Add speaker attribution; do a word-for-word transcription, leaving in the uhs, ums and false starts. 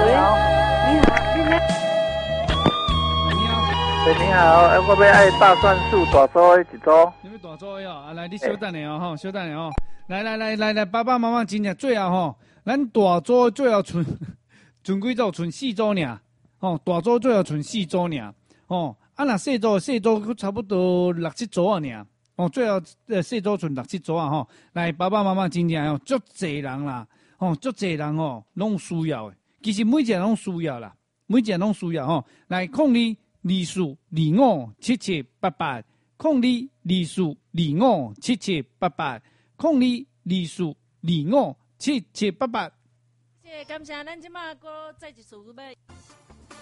Speaker 1: 喂，你好，你好，
Speaker 2: 你好，
Speaker 3: 喂，你好，哎，我要爱大蒜素大组的一组。
Speaker 2: 你要大组的哦，啊来，你稍等下哦，吼，稍等下哦。来来来来来，爸爸妈妈真正最后吼，咱大组最后剩剩几组？剩四组尔，吼，大组最后剩四组尔，吼，啊若细组细组差不多六七组啊尔，哦，最后呃细组剩六七组啊吼。来，爸爸妈妈真正哦，足济人啦，吼，足济人哦，拢有需要的。其实每一个人拢需要啦，每一个人拢需要吼。来，控你二四二五七七八八，控你二四二五七七八八。控你二四二五七七八八。
Speaker 4: 谢谢，感谢咱即马个再一次要。